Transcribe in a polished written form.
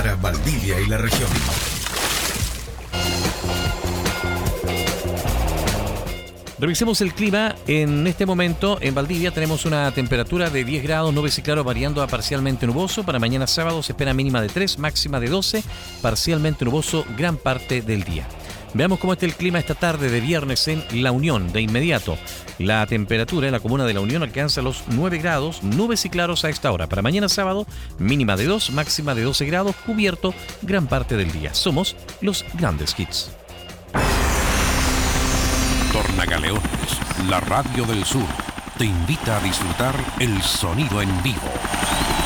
para Valdivia y la región. Revisemos el clima. En este momento en Valdivia tenemos una temperatura de 10 grados, nubes y claros variando a parcialmente nuboso. Para mañana sábado se espera mínima de 3, máxima de 12, parcialmente nuboso gran parte del día. Veamos cómo está el clima esta tarde de viernes en La Unión. De inmediato, la temperatura en la comuna de La Unión alcanza los 9 grados, nubes y claros a esta hora. Para mañana sábado, mínima de 2, máxima de 12 grados, cubierto gran parte del día. Somos los Grandes Hits. Tornagaleones, la radio del sur, te invita a disfrutar el sonido en vivo.